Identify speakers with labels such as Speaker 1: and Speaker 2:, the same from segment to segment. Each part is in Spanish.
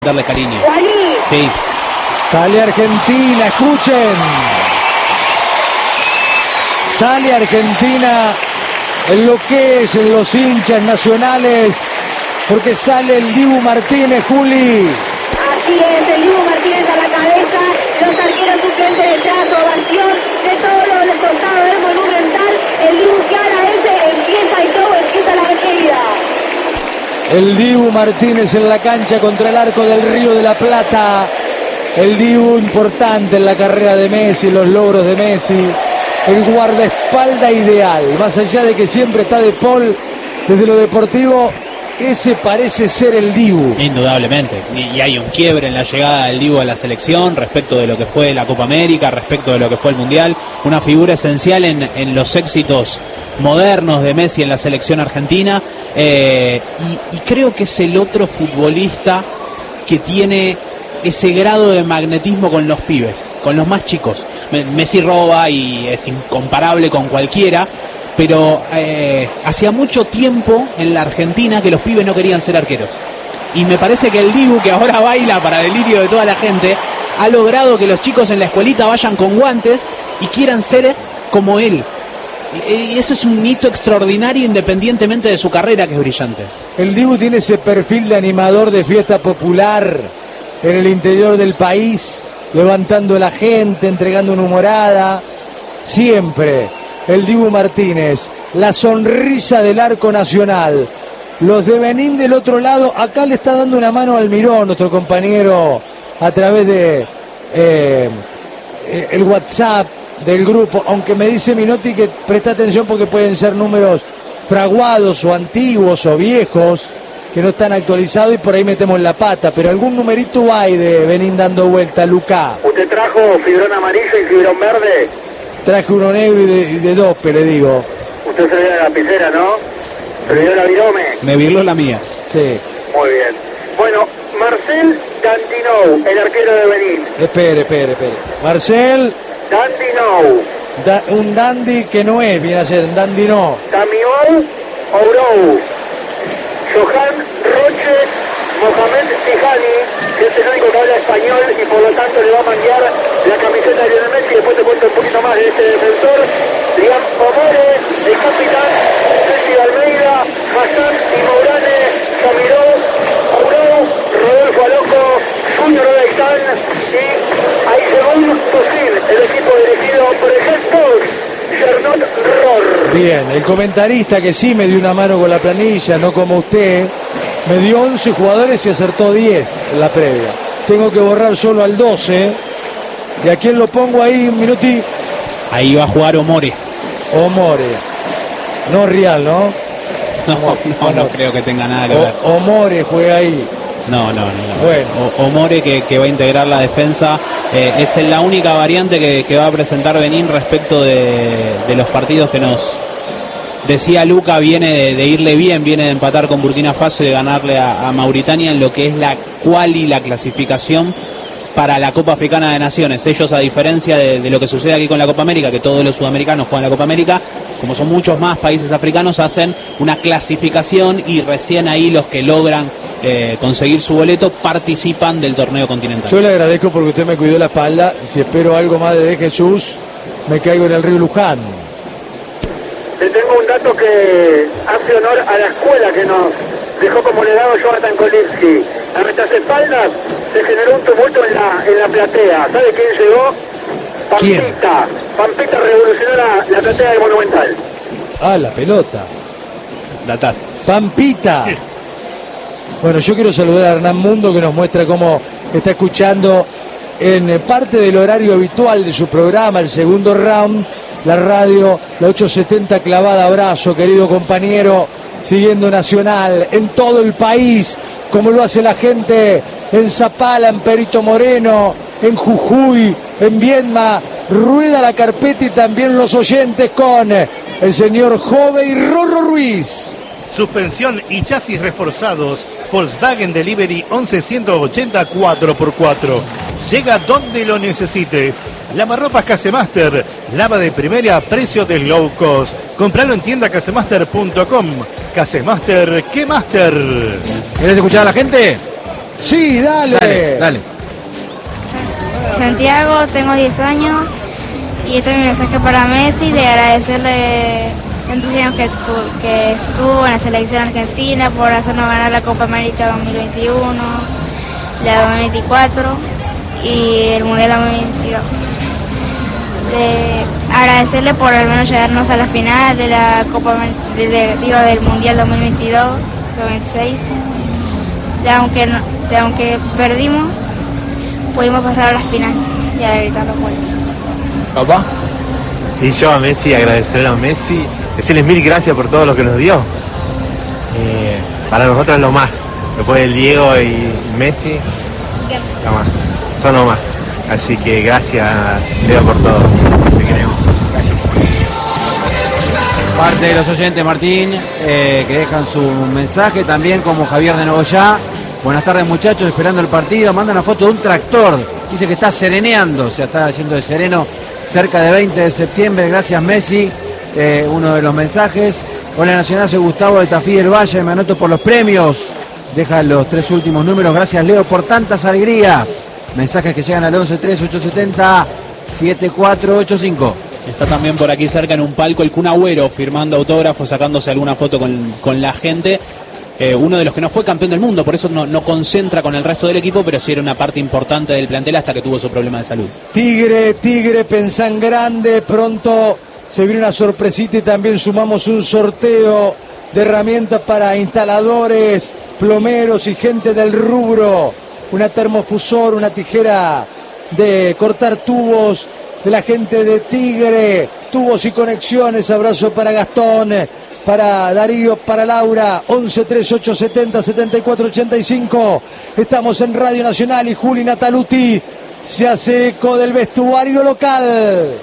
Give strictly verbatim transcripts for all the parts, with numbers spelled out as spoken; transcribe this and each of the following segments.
Speaker 1: darle cariño. Sí.
Speaker 2: Sale Argentina, escuchen. Sale Argentina, enloquecen los hinchas nacionales, porque sale el Dibu Martínez, Juli.
Speaker 3: Así es, el Dibu Martínez a la cabeza, los arqueros suplentes detrás, ovación de todos los costados del Monumental. El Dibu que ahora ese empieza y todo, empieza la despedida.
Speaker 2: El Dibu Martínez en la cancha contra el arco del Río de la Plata. El Dibu importante en la carrera de Messi, los logros de Messi. El guardaespaldas ideal, más allá de que siempre está de Paul desde lo deportivo, ese parece ser el Dibu.
Speaker 1: Indudablemente, y, y hay un quiebre en la llegada del Dibu a la selección respecto de lo que fue la Copa América, respecto de lo que fue el Mundial, una figura esencial en, en los éxitos modernos de Messi en la selección argentina, eh, y, y creo que es el otro futbolista que tiene ese grado de magnetismo con los pibes, con los más chicos. Messi roba y es incomparable con cualquiera, pero eh, hacía mucho tiempo en la Argentina que los pibes no querían ser arqueros. Y me parece que el Dibu, que ahora baila para delirio de toda la gente, ha logrado que los chicos en la escuelita vayan con guantes y quieran ser como él. Y eso es un hito extraordinario independientemente de su carrera, que es brillante.
Speaker 2: El Dibu tiene ese perfil de animador de fiesta popular en el interior del país, levantando a la gente, entregando una humorada. Siempre el Dibu Martínez, la sonrisa del arco nacional. Los de Benín del otro lado, acá le está dando una mano al Mirón, nuestro compañero, a través de eh, el WhatsApp del grupo, aunque me dice Minotti que presta atención porque pueden ser números fraguados o antiguos o viejos, que no están actualizados y por ahí metemos la pata, pero algún numerito hay de Benín dando vuelta, Lucá.
Speaker 4: ¿Usted trajo fibrón amarillo y fibrón verde?
Speaker 2: Traje uno negro y de, y de dope, le digo.
Speaker 4: Usted se le dio la lapicera, ¿no? ¿Se le dio la virome?
Speaker 1: Me virló la mía.
Speaker 2: Sí.
Speaker 4: Muy bien. Bueno, Marcel Dandinou, el arquero de Benín.
Speaker 2: Espere, espere, espere. Marcel
Speaker 4: Dandinou.
Speaker 2: Da, un dandy que no es, viene a ser un dandy no.
Speaker 4: Tamiol Ourou. Johan Roche Mohamed Tijani, que es el único que habla español y por lo tanto le va a manguear la camiseta de Lionel Messi. Después te cuento un poquito más de este defensor. Liam Omore, el capitán, Ceci Almeida, Hassan y Mourane, Samiró, Ourou, Rodolfo Aloco, Junior Odeizán y Aisegun Tosin, el equipo dirigido por el head coach Gernot Rohr.
Speaker 2: Bien, el comentarista que sí me dio una mano con la planilla, no como usted, me dio once jugadores y acertó diez en la previa. Tengo que borrar solo al doce. ¿Y a quién lo pongo ahí, un minuti?
Speaker 1: Ahí va a jugar Omore.
Speaker 2: Omore. No Real, ¿no?
Speaker 1: No, no, no creo que tenga nada que ver.
Speaker 2: O, Omore juega ahí.
Speaker 1: No, no, no. no.
Speaker 2: Bueno.
Speaker 1: O, Omore que, que va a integrar la defensa. Eh, es la única variante que, que va a presentar Benín respecto de, de los partidos que nos decía Luca. Viene de, de irle bien, viene de empatar con Burkina Faso y de ganarle a, a Mauritania en lo que es la quali, la clasificación para la Copa Africana de Naciones. Ellos, a diferencia de, de lo que sucede aquí con la Copa América, que todos los sudamericanos juegan la Copa América, como son muchos más países africanos, hacen una clasificación y recién ahí los que logran eh, conseguir su boleto participan del torneo continental.
Speaker 2: Yo le agradezco porque usted me cuidó la espalda y si espero algo más de, de Jesús, me caigo en el río Luján.
Speaker 4: Le tengo un dato que hace honor a la escuela que nos dejó como legado Jonathan Kolinski. A nuestras espaldas se generó un tumulto en la, en la platea. ¿Sabe quién llegó? Pampita.
Speaker 2: ¿Quién?
Speaker 4: Pampita revolucionó la, la platea del Monumental.
Speaker 2: Ah, la pelota.
Speaker 1: La taza.
Speaker 2: Pampita. Bueno, yo quiero saludar a Hernán Mundo, que nos muestra cómo está escuchando en parte del horario habitual de su programa, el segundo round, la radio, la ochocientos setenta clavada. Abrazo, querido compañero, siguiendo Nacional en todo el país, como lo hace la gente en Zapala, en Perito Moreno, en Jujuy, en Viedma. Rueda la carpeta y también los oyentes con el señor Jove y Rorro Ruiz.
Speaker 5: Suspensión y chasis reforzados. Volkswagen Delivery once ciento ochenta cuatro por cuatro. Llega donde lo necesites. Lavarropas Casemaster. Lava de primera a precio del low cost. Compralo en tienda casemaster punto com. Casemaster, ¿qué master?
Speaker 2: ¿Querés escuchar a la gente? Sí, dale.
Speaker 6: Dale, dale.
Speaker 7: Santiago, tengo diez años y este es mi mensaje para Messi de agradecerle tantos años que, tu, que estuvo en la selección argentina por hacernos ganar la Copa América dos mil veintiuno, la dos mil veinticuatro y el Mundial dos mil veintidós. De agradecerle por al menos llegarnos a la final de la Copa de, de, digo, del Mundial dos mil veintidós, dos mil veintiséis. De aunque, no, de aunque perdimos, pudimos pasar a la final y a gritar los goles.
Speaker 6: ¿Papá?
Speaker 8: Y yo a Messi, agradecerle a Messi, decirles mil gracias por todo lo que nos dio. Eh, para nosotros es lo más. Después del Diego y Messi, lo más. Son lo más. Así que gracias, Leo, por todo. Te queremos. Gracias.
Speaker 6: Parte de los oyentes, Martín, eh, que dejan su mensaje, también como Javier de Nogoyá. Buenas tardes, muchachos, esperando el partido. Manda una foto de un tractor. Dice que está sereneando, o sea, está haciendo de sereno cerca de veinte de septiembre. Gracias, Messi. Eh, uno de los mensajes. Hola, Nacional, soy Gustavo de Tafí del Valle. Me anoto por los premios. Deja los tres últimos números. Gracias, Leo, por tantas alegrías. Mensajes que llegan al once tres ocho siete cero siete cuatro ocho cinco.
Speaker 1: Está también por aquí cerca en un palco el Kun Agüero firmando autógrafos, sacándose alguna foto con, con la gente. Eh, uno de los que no fue campeón del mundo, por eso no, no concentra con el resto del equipo, pero sí era una parte importante del plantel hasta que tuvo su problema de salud.
Speaker 2: Tigre, Tigre, pensá en grande. Pronto se viene una sorpresita y también sumamos un sorteo de herramientas para instaladores, plomeros y gente del rubro. Una termofusor, una tijera de cortar tubos de la gente de Tigre, tubos y conexiones. Abrazo para Gastón, para Darío, para Laura. Once tres ocho siete cero siete cuatro ocho cinco. Estamos en Radio Nacional y Juli Nataluti se hace eco del vestuario local.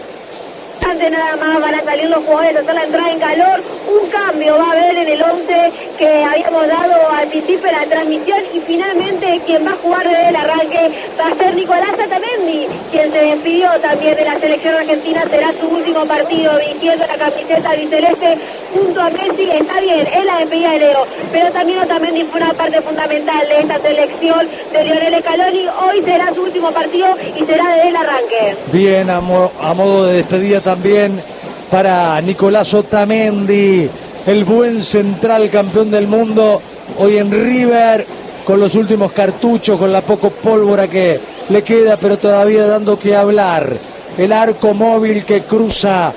Speaker 3: Nada más van a salir los jugadores a hacer la entrada en calor. Un cambio va a haber en el once que habíamos dado al principio de la transmisión, y finalmente quien va a jugar desde el arranque va a ser Nicolás Otamendi, quien se despidió también de la selección argentina. Será su último partido vistiendo la camiseta albiceleste junto a Messi. Está bien, es la despedida de Leo, pero también Otamendi fue una parte fundamental de esta selección de Lionel Scaloni. Hoy será su último partido y será desde el arranque.
Speaker 2: Bien, a, mo a modo de despedida también para Nicolás Otamendi, el buen central campeón del mundo, hoy en River, con los últimos cartuchos, con la poco pólvora que le queda, pero todavía dando que hablar. El arco móvil que cruza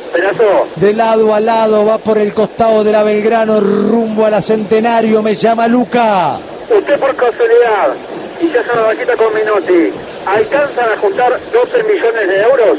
Speaker 2: de lado a lado, va por el costado de la Belgrano, rumbo a la Centenario. Me llama Luca.
Speaker 4: Usted por casualidad, y se hace una vaquita con Minotti, ¿alcanzan a juntar doce millones de euros?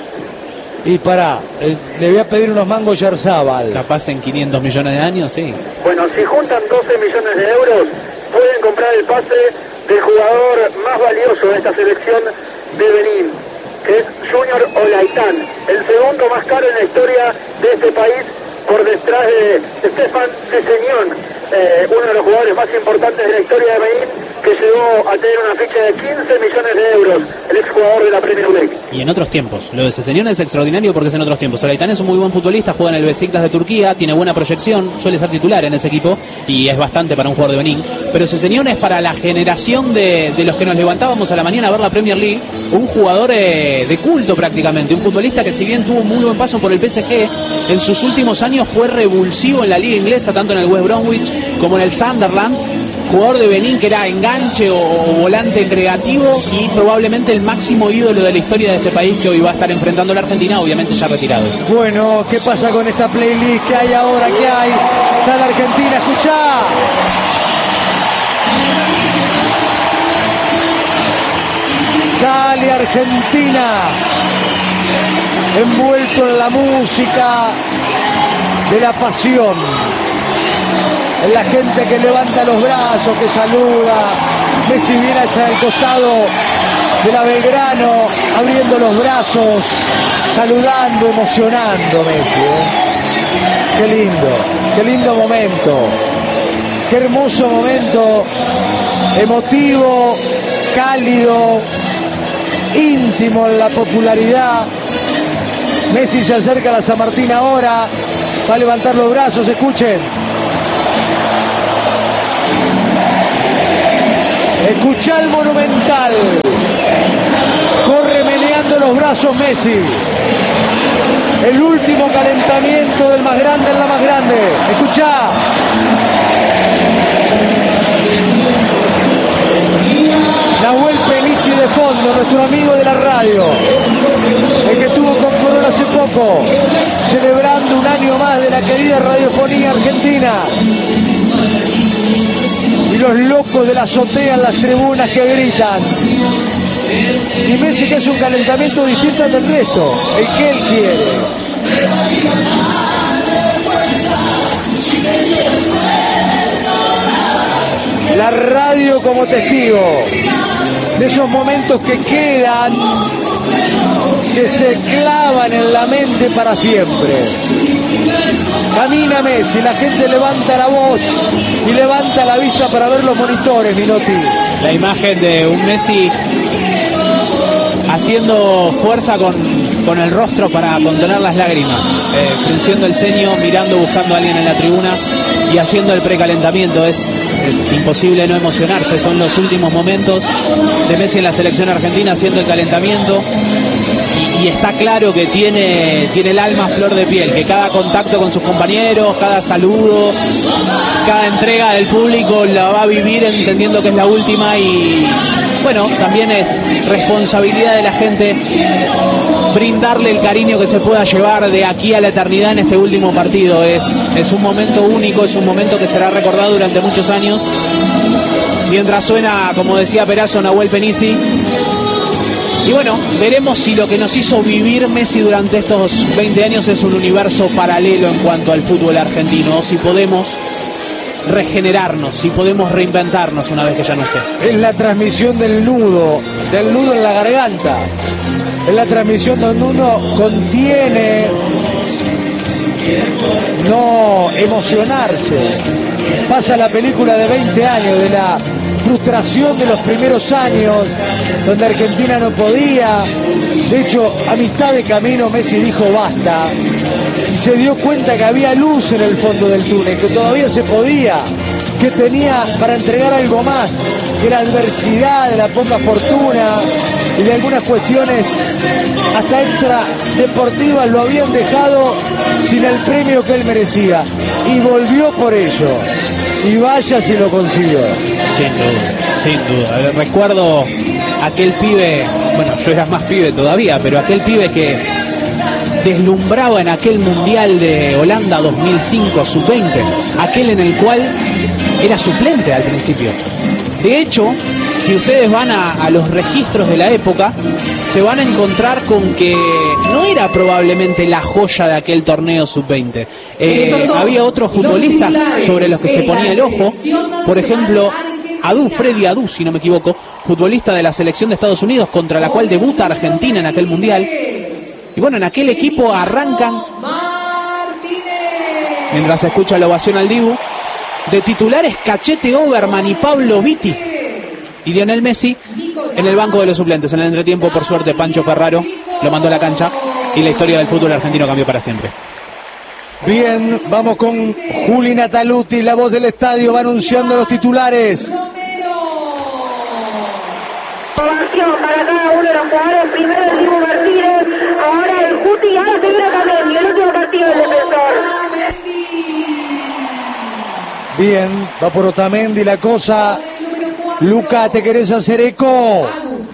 Speaker 2: Y pará, eh, le voy a pedir unos mangos Yarzábal.
Speaker 1: Capaz en quinientos millones de años, sí.
Speaker 4: Bueno, si juntan doce millones de euros, pueden comprar el pase del jugador más valioso de esta selección de Benín, que es Junior Olaitán, el segundo más caro en la historia de este país, por detrás de Stefan Cesenión, eh, uno de los jugadores más importantes de la historia de Benín, que llegó a tener una ficha de quince millones de euros, el exjugador de la Premier League.
Speaker 1: Y en otros tiempos. Lo de Cesenión es extraordinario porque es en otros tiempos. Olaitán es un muy buen futbolista, juega en el Besiktas de Turquía, tiene buena proyección, suele ser titular en ese equipo y es bastante para un jugador de Benín. Pero Cesenión es para la generación de, de los que nos levantábamos a la mañana a ver la Premier League, un jugador eh, de culto prácticamente, un futbolista que si bien tuvo un muy buen paso por el P S G, en sus últimos años fue revulsivo en la liga inglesa, tanto en el West Bromwich como en el Sunderland. Jugador de Benín que era enganche o, o volante creativo y probablemente el máximo ídolo de la historia de este país, que hoy va a estar enfrentando a la Argentina, obviamente ya retirado.
Speaker 2: Bueno, ¿qué pasa con esta playlist? ¿Qué hay ahora? ¿Qué hay? Sale Argentina, escuchá. Sale Argentina, envuelto en la música de la pasión. En la gente que levanta los brazos, que saluda. Messi viene hacia el costado de la Belgrano, abriendo los brazos, saludando, emocionando Messi. ¿eh? Qué lindo, qué lindo momento. Qué hermoso momento, emotivo, cálido, íntimo en la popularidad. Messi se acerca a la San Martín ahora, va a levantar los brazos, escuchen. Escuchá el Monumental. Corre meneando los brazos Messi. El último calentamiento del más grande en la más grande. Escuchá. Nahuel Penici de fondo, nuestro amigo de la radio, el que estuvo con Corona hace poco, celebrando un año más de la querida radiofonía argentina. Y los locos de la azotea en las tribunas que gritan. Y Messi que hace un calentamiento distinto al del resto, el que él quiere. La radio como testigo de esos momentos que quedan, que se clavan en la mente para siempre. Camina Messi, la gente levanta la voz y levanta la vista para ver los monitores, Minotti.
Speaker 1: La imagen de un Messi haciendo fuerza con, con el rostro para contener las lágrimas, eh, frunciendo el ceño, mirando, buscando a alguien en la tribuna y haciendo el precalentamiento. Es, es imposible no emocionarse. Son los últimos momentos de Messi en la selección argentina haciendo el calentamiento y, y está claro que tiene, tiene el alma a flor de piel, que cada contacto con sus compañeros, cada saludo, cada entrega del público la va a vivir entendiendo que es la última. Y bueno, también es responsabilidad de la gente brindarle el cariño que se pueda llevar de aquí a la eternidad en este último partido. Es, es un momento único, es un momento que será recordado durante muchos años. Mientras suena, como decía Perazo, Nahuel Penici. Y bueno, veremos si lo que nos hizo vivir Messi durante estos veinte años es un universo paralelo en cuanto al fútbol argentino, o si podemos regenerarnos, si podemos reinventarnos una vez que ya no esté.
Speaker 2: Es la transmisión del nudo, del nudo en la garganta. Es la transmisión donde uno contiene no emocionarse. Pasa la película de veinte años, de la frustración de los primeros años, donde Argentina no podía. De hecho, a mitad de camino Messi dijo basta. Y se dio cuenta que había luz en el fondo del túnel, que todavía se podía, que tenía para entregar algo más, que la adversidad, de la poca fortuna y de algunas cuestiones hasta extra deportivas lo habían dejado sin el premio que él merecía. Y volvió por ello. Y vaya si lo consiguió.
Speaker 1: Sin duda, sin duda. Recuerdo aquel pibe, bueno, yo era más pibe todavía, pero aquel pibe que deslumbraba en aquel Mundial de Holanda dos mil cinco, sub veinte, aquel en el cual era suplente al principio. De hecho, si ustedes van a, a los registros de la época, se van a encontrar con que no era probablemente la joya de aquel torneo sub veinte. Eh, había otros futbolistas sobre los que se ponía el ojo. Por ejemplo, Adu, Freddy Adu, si no me equivoco, futbolista de la selección de Estados Unidos, contra la cual debuta Argentina en aquel Mundial. Y bueno, en aquel equipo arrancan, mientras se escucha la ovación al Dibu, de titulares Cachete Oberman y Pablo Vitti. Y Lionel Messi en el banco de los suplentes. En el entretiempo, por suerte, Pancho Ferraro lo mandó a la cancha y la historia del fútbol argentino cambió para siempre.
Speaker 2: Bien, vamos con Juli Nataluti, la voz del estadio, va anunciando los titulares.
Speaker 3: Ovación para cada uno de los jugadores. Primero el Dibu Martínez, ahora el Juti y ahora se viene Otamendi, el último partido del defensor.
Speaker 2: Bien, va por Otamendi la cosa. Luca, ¿te querés hacer eco?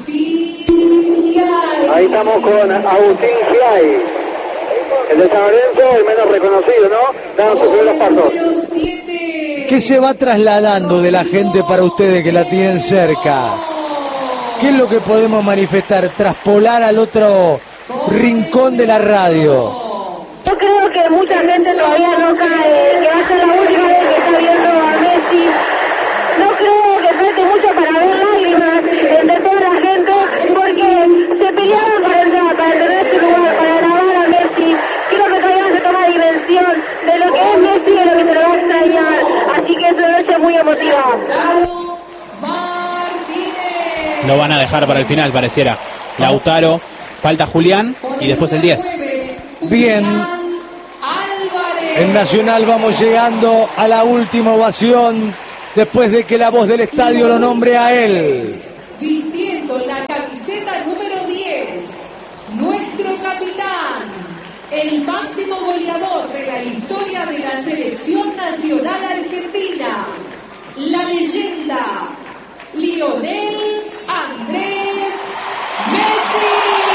Speaker 4: Ahí estamos con Agustín Giai, el de San Lorenzo, el menos reconocido, ¿no? Dando sus primeros pasos.
Speaker 2: ¿Qué se va trasladando de la gente para ustedes que la tienen cerca? ¿Qué es lo que podemos manifestar? Traspolar al otro rincón de la radio.
Speaker 3: Yo creo que mucha gente todavía no cae, que va a ser la última vez que está viendo a Messi. No creo que falte mucho para ver lágrimas entre toda la gente, porque se peleaban para entrar, para tener ese lugar, para grabar a Messi. Creo que todavía no se toma dimensión de lo que es Messi y de lo que se lo va a extrañar. Así que es una noche muy emotiva.
Speaker 1: Lo van a dejar para el final, pareciera. Lautaro, falta Julián y después el diez.
Speaker 2: Bien. En Nacional vamos llegando a la última ovación después de que la voz del estadio lo nombre a él.
Speaker 9: Vistiendo la camiseta número diez, nuestro capitán, el máximo goleador de la historia de la Selección Nacional Argentina, la leyenda, Lionel Andrés Messi.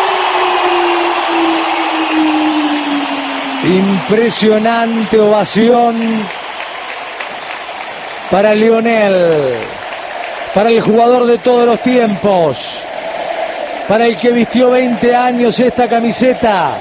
Speaker 2: Impresionante ovación para Lionel, para el jugador de todos los tiempos, para el que vistió veinte años esta camiseta,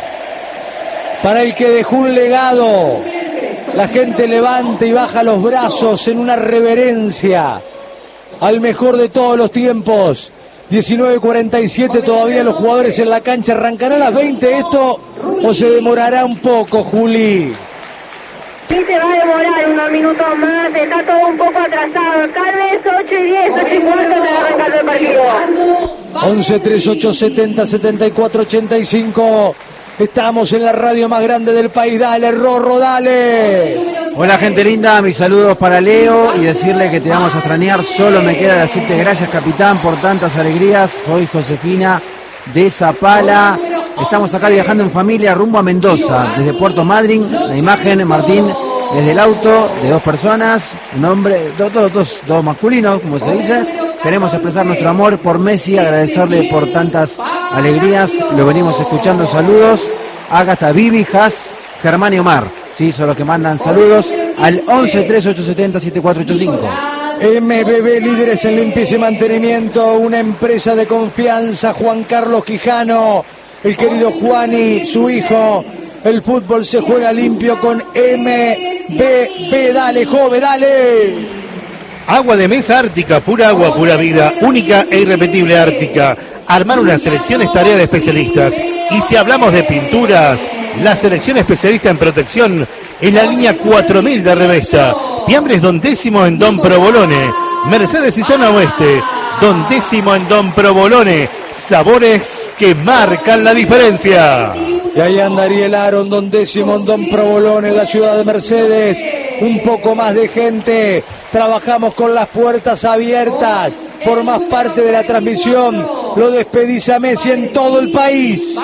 Speaker 2: para el que dejó un legado. La gente levanta y baja los brazos en una reverencia al mejor de todos los tiempos. diecinueve cuarenta y siete, todavía los jugadores en la cancha. ¿Arrancará a las veinte esto o se demorará un poco, Juli?
Speaker 3: Sí, se va a demorar unos minutos más, está todo un poco atrasado, tal vez ocho y diez, ocho y cuarto de arrancar el partido.
Speaker 2: once treinta y ocho setenta setenta y cuatro ochenta y cinco. Estamos en la radio más grande del país. Dale, Rorro, dale.
Speaker 6: Hola, gente linda, mis saludos para Leo y decirle que te vamos a extrañar. Solo me queda decirte gracias, capitán, por tantas alegrías. Soy Josefina de Zapala. Estamos acá viajando en familia rumbo a Mendoza, desde Puerto Madryn. La imagen, Martín, desde el auto de dos personas, un hombre, dos, dos, dos, dos masculinos, como se dice. Queremos expresar nuestro amor por Messi, agradecerle por tantas alegrías. Lo venimos escuchando. Saludos. Acá está Vivi, Has, Germán y Omar. Sí, son los que mandan saludos al once treinta y ocho setenta setenta y cuatro ochenta y cinco.
Speaker 2: M B B, líderes en limpieza y mantenimiento, una empresa de confianza. Juan Carlos Quijano, el querido Juani, su hijo. El fútbol se juega limpio con M B B. Dale, joven, dale.
Speaker 5: Agua de mesa Ártica, pura agua, pura vida, única e irrepetible Ártica. Armar una selección es tarea de especialistas. Y si hablamos de pinturas, la selección especialista en protección es la línea cuatro mil de Revesta. Fiambres Don Décimo en Don Provolone. Mercedes y Zona Oeste. Don Décimo en Don Provolone. Sabores que marcan la diferencia.
Speaker 2: Y ahí anda Ariel Aron, Don Décimo en Don Provolone, en la ciudad de Mercedes. Un poco más de gente. Trabajamos con las puertas abiertas. Formás parte de la transmisión. Lo despedís a Messi en todo el país.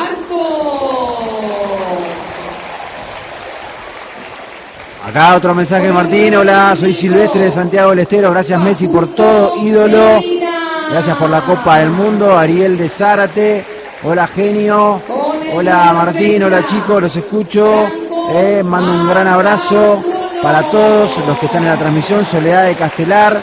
Speaker 6: Acá otro mensaje, Martín. Hola, soy Silvestre de Santiago del Estero. Gracias, Messi, por todo, ídolo. Gracias por la Copa del Mundo. Ariel de Zárate. Hola, genio. Hola, Martín. Hola, chicos. Los escucho. Eh, mando un gran abrazo para todos los que están en la transmisión. Soledad de Castelar.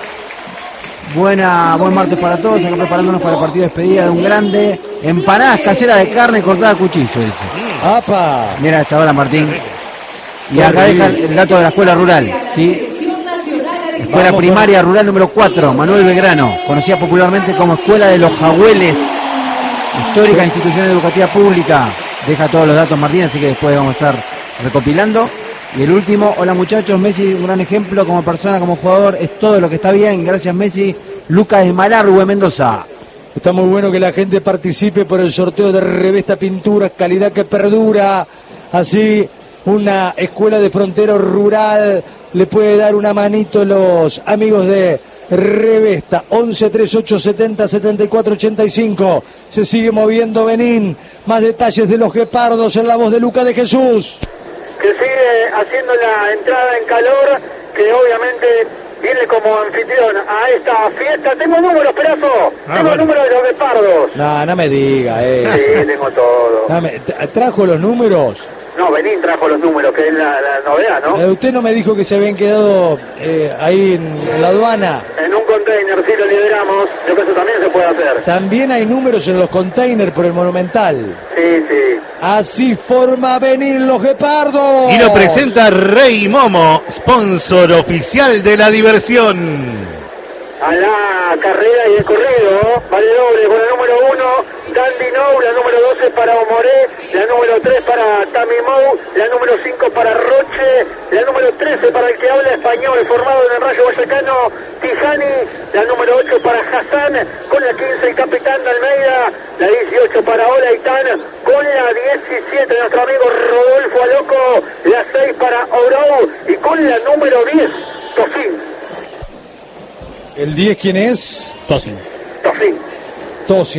Speaker 6: Buena, buen martes para todos. Acá preparándonos para el partido de despedida de un grande. Empanadas caseras de carne cortada a cuchillo, dice.
Speaker 2: ¡Apa!
Speaker 6: Mira, a esta hora, Martín. Y acá deja el dato de la escuela rural, ¿sí? Escuela primaria rural número cuatro, Manuel Belgrano, conocida popularmente como Escuela de los Jagüeles, histórica institución educativa pública. Deja todos los datos, Martín, así que después vamos a estar recopilando. Y el último, hola muchachos, Messi, un gran ejemplo como persona, como jugador, es todo lo que está bien. Gracias, Messi. Lucas de Malargüe, Mendoza.
Speaker 2: Está muy bueno que la gente participe por el sorteo de Revesta Pinturas, calidad que perdura. Así, una escuela de frontero rural le puede dar una manito a los amigos de Revesta. Once treinta y ocho setenta setenta y cuatro ochenta y cinco. Se sigue moviendo Benín. Más detalles de los guepardos en la voz de Luca de Jesús,
Speaker 4: que sigue haciendo la entrada en calor, que obviamente viene como anfitrión a esta fiesta. Tengo números, Perazo.
Speaker 5: Ah,
Speaker 4: tengo
Speaker 5: bueno.
Speaker 4: números de los guepardos.
Speaker 2: no, no me diga eso.
Speaker 4: Sí, tengo todo.
Speaker 2: No me- ¿Trajo los números?
Speaker 4: No, Benín trajo los números, que es la, la novedad, ¿no?
Speaker 2: Eh, Usted no me dijo que se habían quedado eh, ahí en, en la aduana.
Speaker 4: En un container, sí lo liberamos. Yo creo que eso también se puede hacer.
Speaker 2: También hay números en los containers por el Monumental.
Speaker 4: Sí, sí.
Speaker 2: Así forma venir los guepardos.
Speaker 5: Y lo presenta Rey Momo, sponsor oficial de la diversión.
Speaker 4: A la carrera y el corrido, vale doble con la número uno, Dandy Nou, la número doce para Omoré, la número tres para Tami Mou, la número cinco para Roche, la número trece para el que habla español, formado en el Rayo Vallecano, Tijani, la número ocho para Hassan, con la quince el capitán de Almeida, la dieciocho para Ola Itán, con la diecisiete nuestro amigo Rodolfo Aloco, la seis para Orou y con la número diez, Tofín.
Speaker 2: ¿El diez quién es?
Speaker 1: Tosin.
Speaker 4: Tosin.
Speaker 2: Tosin,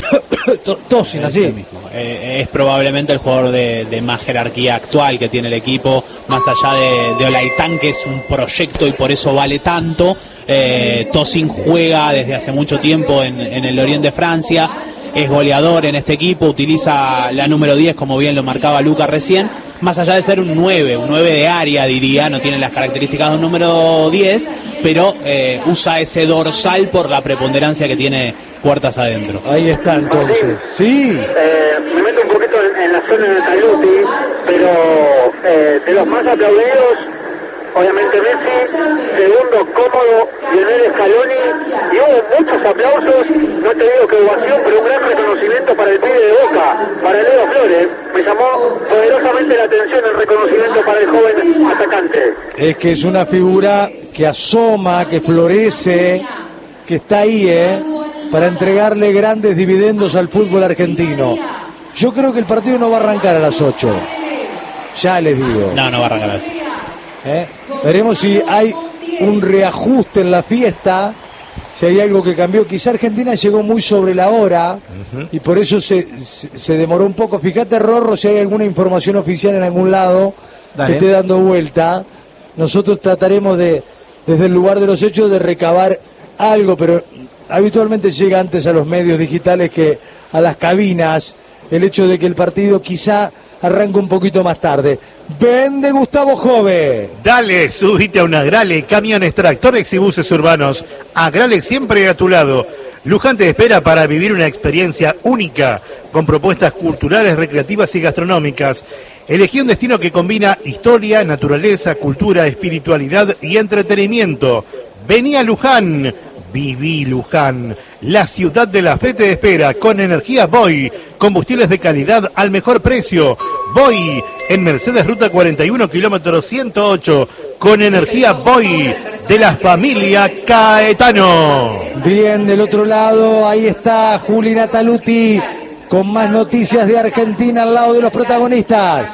Speaker 2: Tosin, así.
Speaker 1: Mismo. Eh, es probablemente el jugador de, de más jerarquía actual que tiene el equipo, más allá de, de Olaitán, que es un proyecto y por eso vale tanto. Eh, Tosin juega desde hace mucho tiempo en, en el Lorient de Francia, es goleador en este equipo, utiliza la número diez, como bien lo marcaba Luca recién, más allá de ser un nueve, un nueve de área, diría, no tiene las características de un número diez, pero eh, usa ese dorsal por la preponderancia que tiene puertas adentro.
Speaker 2: Ahí está entonces, sí.
Speaker 4: Eh, me meto un poquito en, en la zona de Taluti, pero eh, de los más aplaudidos, obviamente Messi, segundo cómodo, Lionel Scaloni, y hubo muchos aplausos, no te digo que ovación, pero un gran reconocimiento para el pibe de Boca, para Leo Flores. Me llamó poderosamente la atención el reconocimiento para el joven atacante.
Speaker 2: Es que es una figura que asoma, que florece, que está ahí, ¿eh? para entregarle grandes dividendos al fútbol argentino. Yo creo que el partido no va a arrancar a las ocho. Ya les digo.
Speaker 1: No, no va a arrancar a las ocho.
Speaker 2: ¿Eh? Veremos si hay un reajuste en la fiesta, si hay algo que cambió. Quizá Argentina llegó muy sobre la hora uh-huh. y por eso se, se, se demoró un poco. Fíjate, Rorro, si hay alguna información oficial en algún lado Dale. que esté dando vuelta. Nosotros trataremos de, desde el lugar de los hechos, de recabar algo, pero habitualmente llega antes a los medios digitales que a las cabinas el hecho de que el partido quizá arranca un poquito más tarde. Vende Gustavo Jove.
Speaker 5: Dale, subite a un Agrale, camiones, tractores y buses urbanos. Agrale siempre a tu lado. Luján te espera para vivir una experiencia única, con propuestas culturales, recreativas y gastronómicas. Elegí un destino que combina historia, naturaleza, cultura, espiritualidad y entretenimiento. Vení a Luján. Viví Luján, la ciudad de la fe te espera, con energía Boy, combustibles de calidad al mejor precio. Boy, en Mercedes Ruta cuarenta y uno, kilómetro ciento ocho, con energía Boy, de la familia Caetano.
Speaker 2: Bien, del otro lado, ahí está Juli Nataluti, con más noticias de Argentina al lado de los protagonistas.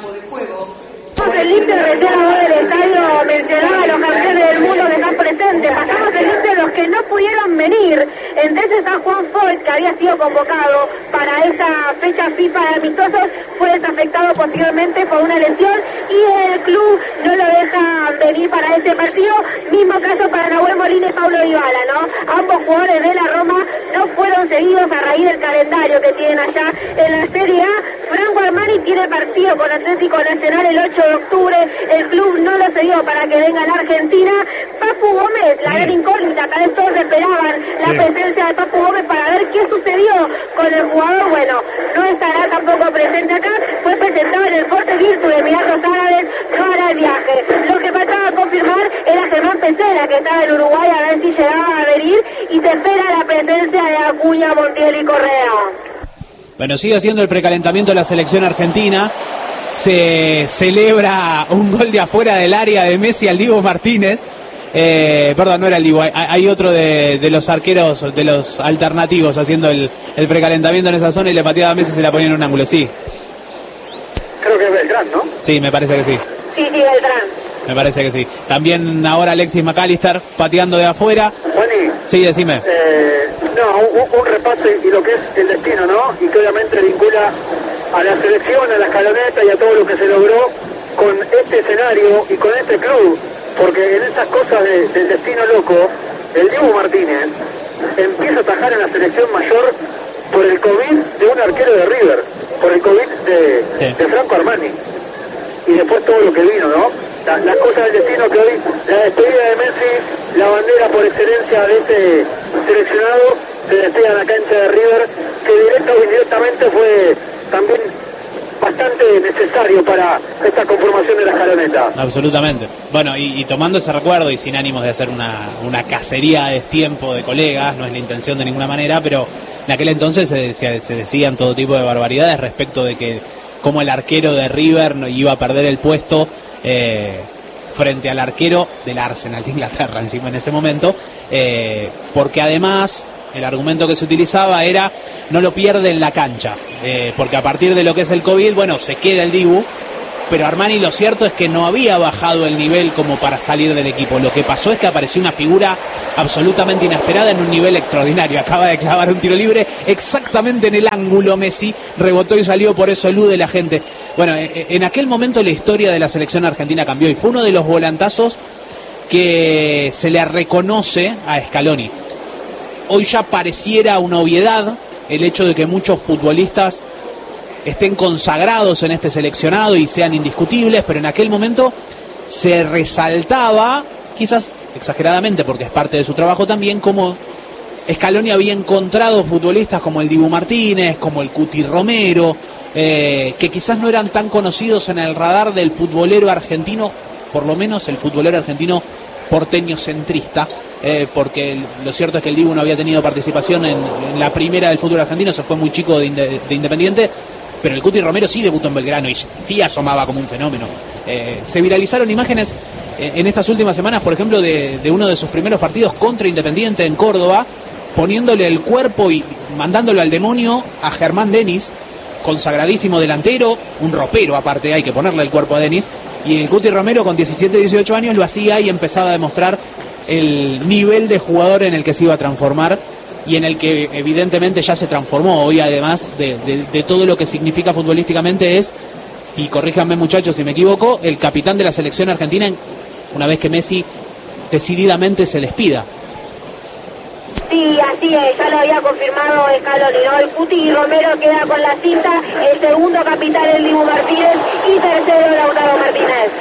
Speaker 3: El liste recién ahora del estadio mencionaba a los campeones del mundo que están presentes. Pasamos el liste de los que no pudieron venir. Entre ese está Juan Foyt, que había sido convocado para esa fecha FIFA de amistosos, fue desafectado posteriormente por una lesión y el club no lo deja venir para ese partido. Mismo caso para Nahuel Molina y Paulo Dybala, ¿no? Ambos jugadores de la Roma no fueron seguidos a raíz del calendario que tienen allá en la Serie A. Franco Armani tiene partido con Atlético Nacional el ocho de octubre, el club no lo cedió para que venga a la Argentina. Papu Gómez, la gran incógnita, tal vez todos esperaban la sí. presencia de Papu Gómez para ver qué sucedió con el jugador. Bueno, no estará tampoco presente acá, fue presentado en el Forte Virtu de Emiratos Árabes, no hará el viaje. Lo que faltaba confirmar era Germán Pesera, que estaba en Uruguay, a ver si llegaba a venir, y se espera la presencia de Acuña, Montiel y Correa.
Speaker 1: Bueno, sigue siendo el precalentamiento de la selección argentina. Se celebra un gol de afuera del área de Messi al Dibu Martínez. Eh, perdón, no era el Dibu, hay, hay otro de, de los arqueros, de los alternativos, haciendo el, el precalentamiento en esa zona y le pateaba a Messi y se la ponía en un ángulo, sí.
Speaker 4: Creo que es Beltrán, ¿no?
Speaker 1: Sí, me parece que sí.
Speaker 3: Sí, sí, Beltrán.
Speaker 1: Me parece que sí. También ahora Alexis McAllister pateando de afuera.
Speaker 4: Juani,
Speaker 1: sí, decime.
Speaker 4: Eh, no, un, un repaso y lo que es el destino, ¿no? Y que obviamente vincula a la selección, a la escaloneta y a todo lo que se logró con este escenario y con este club, porque en esas cosas de, del destino loco, el Dibu Martínez empieza a atajar en la selección mayor por el COVID de un arquero de River, por el COVID de, sí. de Franco Armani, y después todo lo que vino, ¿no? La, las cosas del destino que hoy, la despedida de Messi, la bandera por excelencia de este seleccionado, se despega en la cancha de River, que directa o indirectamente fue también bastante necesario para esta conformación de la escaloneta.
Speaker 1: Absolutamente. Bueno, y, y tomando ese recuerdo y sin ánimos de hacer una, una cacería de destiempo de colegas, no es la intención de ninguna manera, pero en aquel entonces se, se, se decían todo tipo de barbaridades respecto de que cómo el arquero de River iba a perder el puesto eh, frente al arquero del Arsenal de Inglaterra encima en ese momento, eh, porque además el argumento que se utilizaba era no lo pierde en la cancha, eh, porque a partir de lo que es el COVID, bueno, se queda el Dibu pero Armani lo cierto es que no había bajado el nivel como para salir del equipo. Lo que pasó es que apareció una figura absolutamente inesperada en un nivel extraordinario. Acaba de clavar un tiro libre exactamente en el ángulo Messi, rebotó y salió, por eso elude la gente. Bueno, en aquel momento la historia de la selección argentina cambió y fue uno de los volantazos que se le reconoce a Scaloni. Hoy ya pareciera una obviedad el hecho de que muchos futbolistas estén consagrados en este seleccionado y sean indiscutibles, pero en aquel momento se resaltaba, quizás exageradamente porque es parte de su trabajo también, como Scaloni había encontrado futbolistas como el Dibu Martínez, como el Cuti Romero, eh, que quizás no eran tan conocidos en el radar del futbolero argentino, por lo menos el futbolero argentino porteño centrista, eh, porque el, lo cierto es que el Dibu no había tenido participación en, en la primera del fútbol argentino, se fue muy chico de, de, de Independiente, pero el Cuti Romero sí debutó en Belgrano y sí asomaba como un fenómeno. Eh, se viralizaron imágenes eh, en estas últimas semanas, por ejemplo, de, de uno de sus primeros partidos contra Independiente en Córdoba, poniéndole el cuerpo y mandándolo al demonio a Germán Denis, consagradísimo delantero, un ropero aparte, hay que ponerle el cuerpo a Denis, y el Cuti Romero con diecisiete, dieciocho años lo hacía y empezaba a demostrar el nivel de jugador en el que se iba a transformar y en el que evidentemente ya se transformó. Hoy, además de, de, de todo lo que significa futbolísticamente, es, y corríjanme muchachos si me equivoco, el capitán de la selección argentina una vez que Messi decididamente se les pida.
Speaker 3: Sí, así es, ya lo había confirmado Scaloni, ¿no? El Cuti Romero queda con la cinta, el segundo capitán el Dibu Martínez y tercero Lautaro Martínez.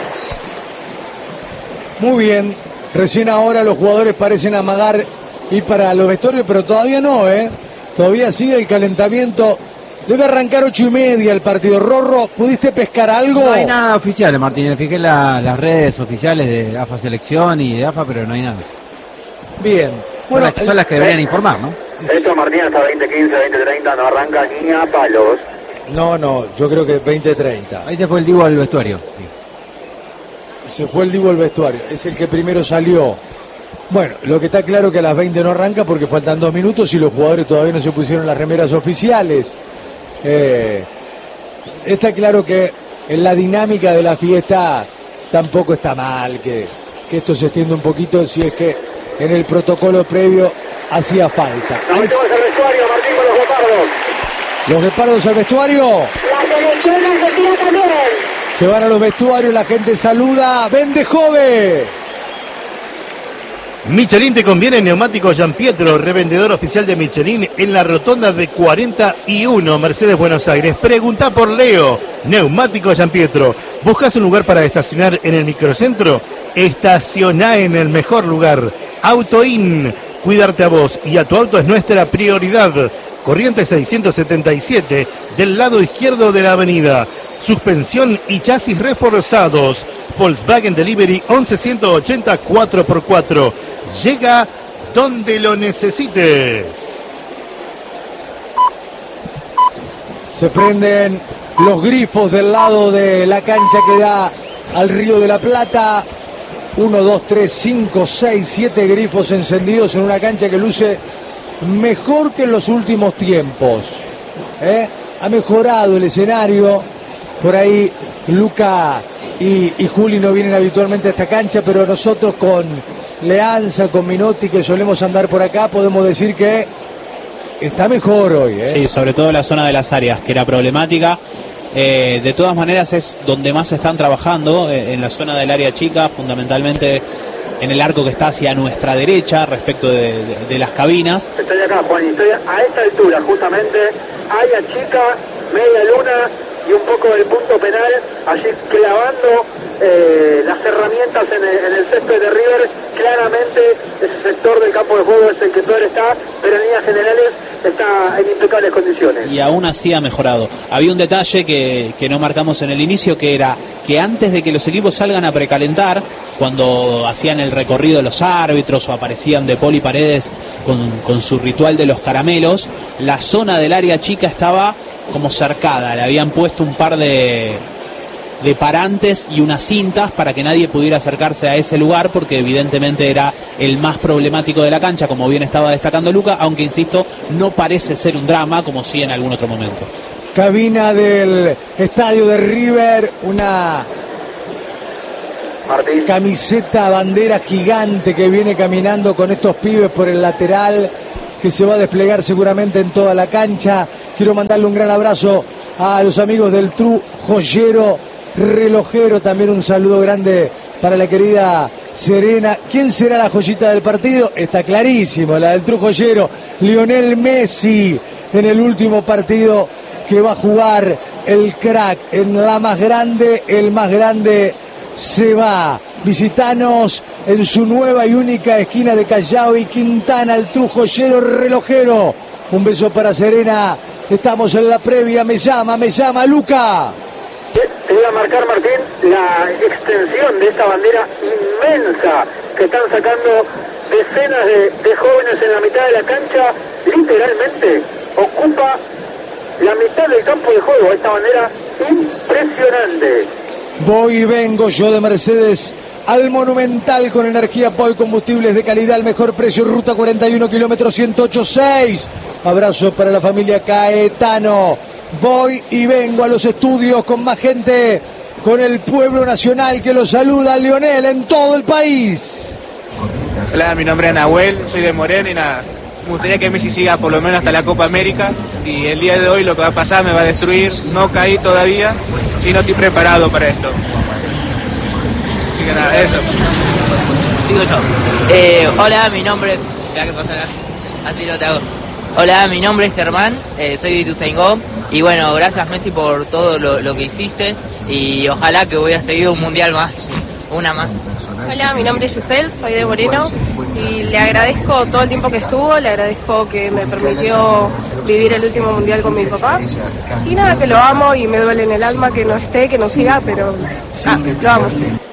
Speaker 2: Muy bien, recién ahora los jugadores parecen amagar ir para los vestuarios, pero todavía no, ¿eh? Todavía sigue el calentamiento. Debe arrancar ocho y media el partido. Rorro, ¿pudiste pescar algo?
Speaker 6: No hay nada oficial, Martínez. Fijé la, las redes oficiales de AFA Selección y de AFA, pero no hay nada.
Speaker 2: Bien.
Speaker 6: Bueno, son las, son las que deberían informar, ¿no?
Speaker 4: Esto Martínez hasta veinte quince, veinte treinta, no arranca ni a palos.
Speaker 2: No, no, yo creo que veinte treinta.
Speaker 6: Ahí se fue el Dibu al vestuario.
Speaker 2: Se fue el Dibu al vestuario. Es el que primero salió. Bueno, lo que está claro que a las veinte no arranca porque faltan dos minutos y los jugadores todavía no se pusieron las remeras oficiales. Eh, está claro que en la dinámica de la fiesta tampoco está mal que, que esto se extienda un poquito si es que en el protocolo previo hacía falta.
Speaker 4: Ahí
Speaker 2: Es...
Speaker 4: te vas al vestuario, Martín, con los guepardos.
Speaker 2: Los guepardos al vestuario.
Speaker 3: La selección argentina también.
Speaker 2: Se van a los vestuarios, la gente saluda. ¡Vende Jove!
Speaker 5: Michelin te conviene neumáticos Gianpietro, revendedor oficial de Michelin en la rotonda de cuarenta y uno, Mercedes, Buenos Aires. Pregunta por Leo, neumáticos Gianpietro. ¿Buscas un lugar para estacionar en el microcentro? Estacioná en el mejor lugar. Autoin, cuidarte a vos y a tu auto es nuestra prioridad. Corrientes seiscientos setenta y siete, del lado izquierdo de la avenida. Suspensión y chasis reforzados. Volkswagen Delivery once ciento ochenta cuatro por cuatro. Llega donde lo necesites.
Speaker 2: Se prenden los grifos del lado de la cancha que da al Río de la Plata. Uno, dos, tres, cinco, seis, siete grifos encendidos en una cancha que luce mejor que en los últimos tiempos. ¿Eh? Ha mejorado el escenario. Por ahí Luca y, y Juli no vienen habitualmente a esta cancha, pero nosotros con Leanza, con Minotti, que solemos andar por acá, podemos decir que está mejor hoy. ¿eh?
Speaker 1: Sí, sobre todo la zona de las áreas, que era problemática. Eh, de todas maneras es donde más están trabajando, eh, en la zona del área chica, fundamentalmente en el arco que está hacia nuestra derecha respecto de, de, de las cabinas.
Speaker 4: Estoy acá, Juan, y estoy a esta altura, justamente, área chica, media luna y un poco del punto penal, allí clavando eh, las herramientas en el, en el césped de River. Claramente ese sector del campo de juego es el que peor está, pero en líneas generales está en impecables condiciones.
Speaker 1: Y aún así ha mejorado. Había un detalle que, que no marcamos en el inicio, que era que antes de que los equipos salgan a precalentar, cuando hacían el recorrido los árbitros o aparecían De Paul y Paredes con, con su ritual de los caramelos, la zona del área chica estaba como cercada, le habían puesto un par de, de parantes y unas cintas para que nadie pudiera acercarse a ese lugar, porque evidentemente era el más problemático de la cancha, como bien estaba destacando Luca, aunque insisto, no parece ser un drama como sí en algún otro momento.
Speaker 2: cabina del estadio de River, una
Speaker 4: Martín.
Speaker 2: camiseta bandera gigante que viene caminando con estos pibes por el lateral, que se va a desplegar seguramente en toda la cancha. Quiero mandarle un gran abrazo a los amigos del Tru Joyero Relojero, también un saludo grande para la querida Serena. ¿Quién será la joyita del partido? Está clarísimo, la del Tru Joyero, Lionel Messi, en el último partido que va a jugar el crack en la más grande. El más grande se va. Visitanos en su nueva y única esquina de Callao y Quintana, el Tru Joyero Relojero. Un beso para Serena. Estamos en la previa. Me llama, me llama Luca.
Speaker 4: Te voy a marcar, Martín, la extensión de esta bandera inmensa que están sacando decenas de, de jóvenes en la mitad de la cancha. Literalmente ocupa la mitad del campo de juego. Esta bandera impresionante.
Speaker 2: Voy y vengo yo de Mercedes al Monumental con energía Poi, combustibles de calidad al mejor precio, ruta cuarenta y uno, kilómetro ciento ocho seis. Abrazo para la familia Caetano. Voy y vengo a los estudios con más gente, con el pueblo nacional que lo saluda, Lionel, en todo el país.
Speaker 10: Hola, mi nombre es Nahuel, soy de Moreno y nada, me gustaría que Messi siga por lo menos hasta la Copa América, y el día de hoy lo que va a pasar me va a destruir. No caí todavía y no estoy preparado para esto. Así que nada, eso.
Speaker 11: Digo yo. Eh, hola, mi nombre es... Ya que pasa, así lo te hago. Hola, mi nombre es Germán, eh, soy de Ituzaingó, y bueno, gracias Messi por todo lo, lo que hiciste, y ojalá que voy a seguir un mundial más, una más.
Speaker 12: Hola, mi nombre es Giselle, soy de Moreno, y le agradezco todo el tiempo que estuvo, le agradezco que me permitió vivir el último mundial con mi papá, y nada, que lo amo y me duele en el alma que no esté, que no siga, pero ah, lo amo.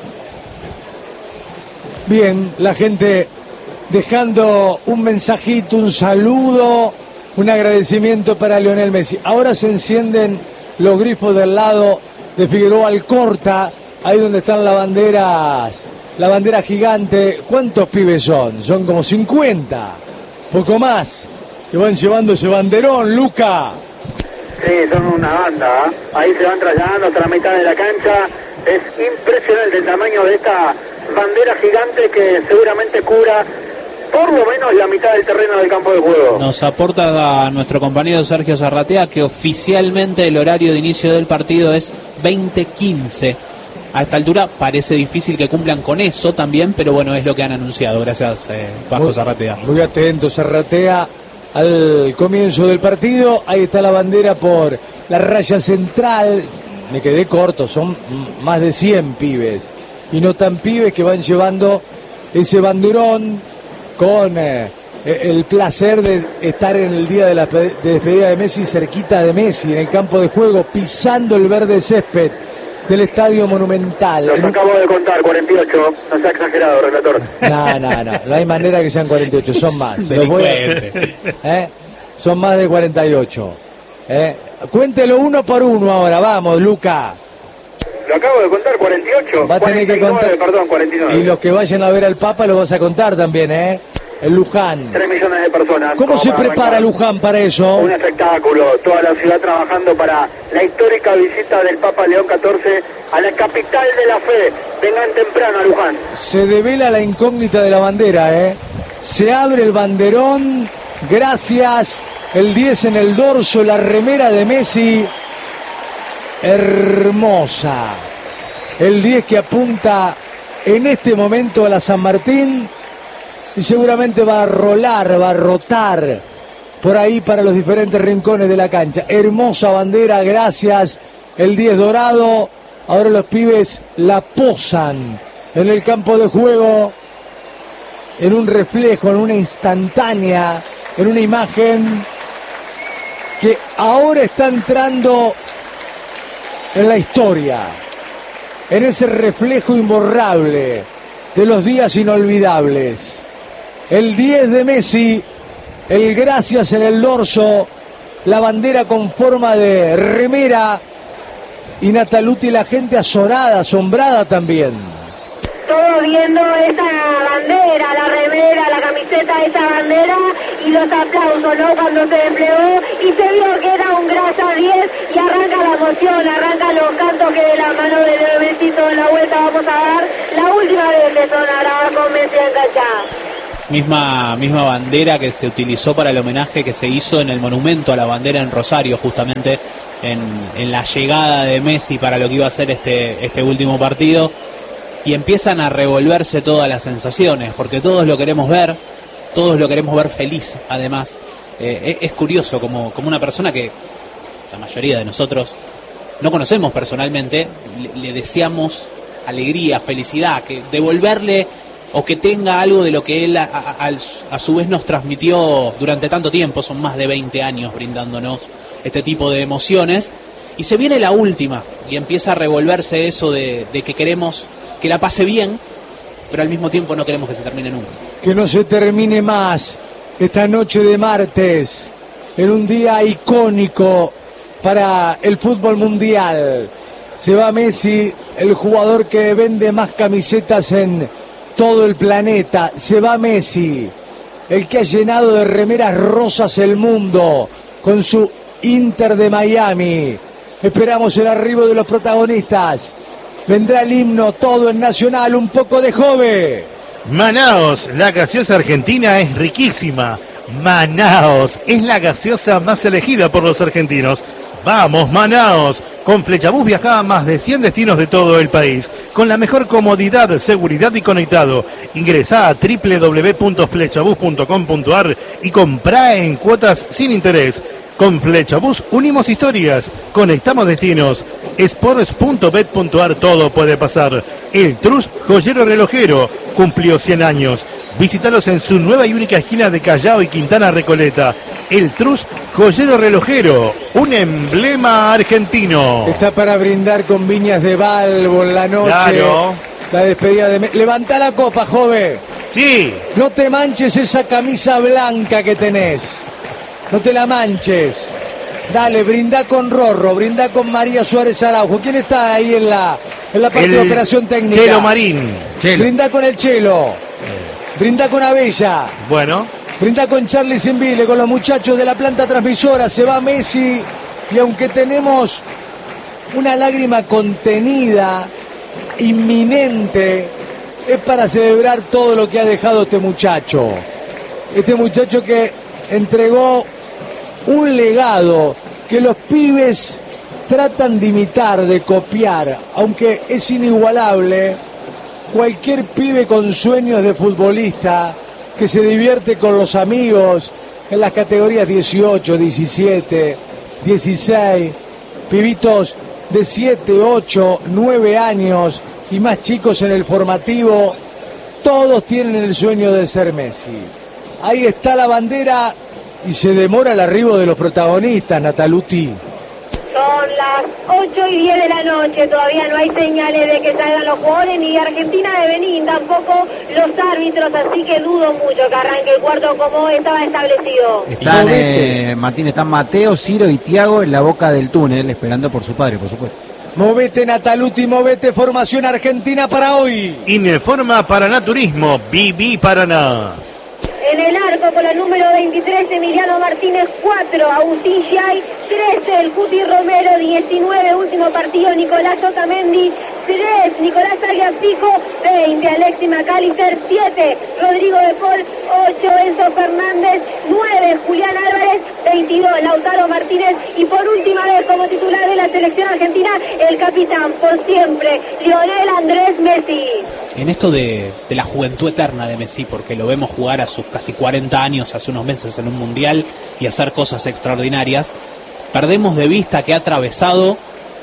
Speaker 2: Bien, la gente dejando un mensajito, un saludo, un agradecimiento para Lionel Messi. Ahora se encienden los grifos del lado de Figueroa Alcorta, ahí donde están las banderas, la bandera gigante. ¿Cuántos pibes son? Son como cincuenta, poco más, que van llevando ese banderón, Luca.
Speaker 4: Sí, son una banda, ¿eh? Ahí se van trasladando hasta la mitad de la cancha. Es impresionante el tamaño de esta bandera gigante que seguramente cubra por lo menos la mitad del terreno del campo de juego.
Speaker 1: Nos aporta a nuestro compañero Sergio Zarratea que oficialmente el horario de inicio del partido es veinte quince. A esta altura parece difícil que cumplan con eso también, pero bueno, es lo que han anunciado. Gracias, eh, Vasco Zarratea.
Speaker 2: Muy atento, Zarratea, al comienzo del partido. Ahí está la bandera por la raya central. Me quedé corto, son más de cien pibes. Y no tan pibes que van llevando ese banderón con eh, el placer de estar en el día de la de despedida de Messi, cerquita de Messi, en el campo de juego, pisando el verde césped del Estadio Monumental.
Speaker 4: Los acabo de contar, cuarenta y ocho, no sea exagerado, relator.
Speaker 2: No, no, no, no hay manera que sean cuarenta y ocho, son más. Los voy a, ¿eh? Son más de cuarenta y ocho. ¿eh? Cuéntelo uno por uno ahora, vamos, Luca.
Speaker 4: Lo acabo de contar, cuarenta y ocho.
Speaker 2: Va a tener que contar.
Speaker 4: Perdón, cuarenta y nueve.
Speaker 2: Y los que vayan a ver al Papa lo vas a contar también, ¿eh? El Luján.
Speaker 4: Tres millones de personas.
Speaker 2: ¿Cómo se prepara Luján para eso?
Speaker 4: Un espectáculo. Toda la ciudad trabajando para la histórica visita del Papa León catorce a la capital de la fe. Vengan temprano a Luján.
Speaker 2: Se devela la incógnita de la bandera, ¿eh? Se abre el banderón. Gracias. El diez en el dorso, la remera de Messi. Hermosa. El diez que apunta en este momento a la San Martín y seguramente va a rolar, va a rotar por ahí para los diferentes rincones de la cancha. Hermosa bandera, gracias. El diez dorado. Ahora los pibes la posan en el campo de juego, en un reflejo, en una instantánea, en una imagen que ahora está entrando en la historia, en ese reflejo imborrable de los días inolvidables. El diez de Messi, el gracias en el dorso, la bandera con forma de remera, y Nataluti, la gente azorada, asombrada también.
Speaker 3: Todos viendo esa bandera, la remera, la camiseta de esa bandera y los aplausos, ¿no? Cuando se desplegó y se vio que era un grasa diez y de la mano de Leo Messi toda la vuelta. Vamos a dar la última vez que sonará con Messi en cancha.
Speaker 1: Misma, misma bandera que se utilizó para el homenaje que se hizo en el monumento a la bandera en Rosario, justamente en, en la llegada de Messi para lo que iba a ser este, este último partido. Y empiezan a revolverse todas las sensaciones, porque todos lo queremos ver, todos lo queremos ver feliz, además. Eh, es, es curioso, como, como una persona que la mayoría de nosotros no conocemos personalmente, le, le deseamos alegría, felicidad, que devolverle o que tenga algo de lo que él a, a, a su vez nos transmitió durante tanto tiempo. Son más de veinte años brindándonos este tipo de emociones, y se viene la última y empieza a revolverse eso de, de que queremos que la pase bien, pero al mismo tiempo no queremos que se termine nunca.
Speaker 2: Que no se termine más esta noche de martes, en un día icónico para el fútbol mundial. Se va Messi, el jugador que vende más camisetas en todo el planeta. Se va Messi, el que ha llenado de remeras rosas el mundo con su Inter de Miami. Esperamos el arribo de los protagonistas. Vendrá el himno, todo en Nacional, un poco de Jove.
Speaker 5: Manaos, la gaseosa argentina es riquísima. Manaos es la gaseosa más elegida por los argentinos. ¡Vamos, Manaos! Con Flechabús viaja a más de cien destinos de todo el país, con la mejor comodidad, seguridad y conectado. Ingresá a doble u doble u doble u punto flechabús punto com punto a r y comprá en cuotas sin interés. Con Flechabús unimos historias, conectamos destinos. Sports punto bet punto a r, todo puede pasar. El Trus Joyero Relojero cumplió cien años. Visítalos en su nueva y única esquina de Callao y Quintana Recoleta. El Trus Joyero Relojero, un emblema argentino.
Speaker 2: Está para brindar con Viñas de Balbo en la noche.
Speaker 5: Claro.
Speaker 2: La despedida de... Levantá la copa, Jove.
Speaker 5: Sí.
Speaker 2: No te manches esa camisa blanca que tenés. No te la manches. Dale, brinda con Rorro, brinda con María Suárez Araujo. ¿Quién está ahí en la, en la parte
Speaker 5: el
Speaker 2: de operación técnica?
Speaker 5: Chelo Marín.
Speaker 2: Chelo. Brinda con el Chelo. Brinda con Abella.
Speaker 5: Bueno.
Speaker 2: Brinda con Charlie Zenville, con los muchachos de la planta transmisora. Se va Messi. Y aunque tenemos una lágrima contenida, inminente, es para celebrar todo lo que ha dejado este muchacho. Este muchacho que entregó un legado que los pibes tratan de imitar, de copiar, aunque es inigualable. Cualquier pibe con sueños de futbolista que se divierte con los amigos en las categorías dieciocho, diecisiete, dieciséis, pibitos de siete, ocho, nueve años y más chicos en el formativo, todos tienen el sueño de ser Messi. Ahí está la bandera y se demora el arribo de los protagonistas, Nataluti.
Speaker 3: Son las ocho y diez de la noche, todavía no hay señales de que salgan los jugadores ni de Argentina de Benín, tampoco los árbitros, así que dudo mucho que arranque el cuarto como estaba establecido.
Speaker 6: Están, eh, Martín, están Mateo, Ciro y Tiago en la boca del túnel, esperando por su padre, por supuesto.
Speaker 2: Movete, Nataluti, movete, formación argentina para hoy.
Speaker 5: Informa Paraná Turismo, Viví Paraná.
Speaker 3: En el arco con la número veintitrés, Emiliano Martínez, cuatro, Agustín Yay, trece, el Cuti Romero, diecinueve, último partido, Nicolás Otamendi, tres, Nicolás Aguiapico, veinte, Alexis McAllister, siete, Rodrigo de Paul, ocho, Enzo Fernández, nueve, Julián Álvarez, veintidós, Lautaro Martínez y por última vez como titular de la selección argentina, el capitán por siempre, Lionel Andrés Messi.
Speaker 1: En esto de, de la juventud eterna de Messi, porque lo vemos jugar a sus casi cuarenta años, hace unos meses en un mundial y hacer cosas extraordinarias, perdemos de vista que ha atravesado